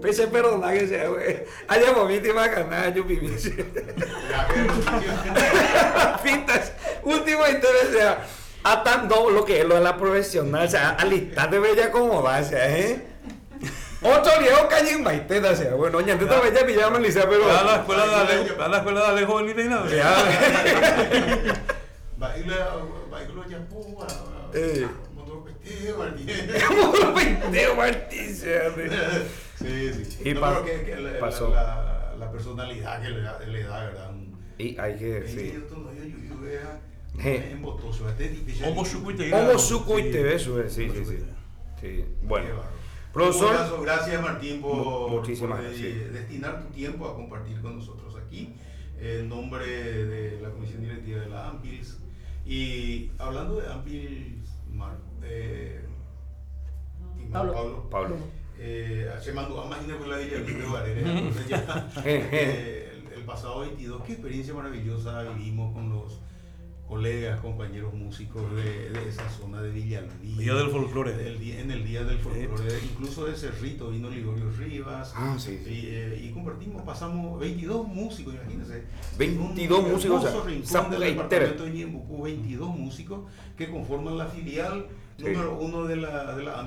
Pese perdona que sea, güey. Allá vomita y va a ganar, yo viví. Pintas, último interés, o sea, atando lo que es lo de la profesional, o sea, alistar de bella como va, o sea, Otro viejo calle en Maitena, o sea, bueno, oña, tú te bella pillamos en liceo, pero. A la escuela de Alejo ni de nada. Bailo ya púa. Motor Penteo Martín, Sí. Y No, pero que pasó. la personalidad que le da, ¿verdad? Y hay que decir. En Botoso, Homo sucuite. Homo sucuite, eso es, sí. Bueno, profesor. Gracias, Martín, por Muchísimas gracias. destinar tu tiempo a compartir con nosotros aquí, en nombre de la Comisión Directiva de la AMPILS. Y hablando de AMPILS, Pablo. Se mandó a máquina con la Villalita de Varela. Entonces ya, el pasado 22, qué experiencia maravillosa vivimos con los colegas, compañeros músicos de esa zona de Villalbí. Día del folclore. En el Día del Folclore, incluso de Cerrito vino Ligorio Rivas. Sí. Y compartimos, pasamos 22 músicos, imagínense. 22 músicos, o sea, del departamento de Ñembucú, 22 músicos que conforman la filial número 1 de la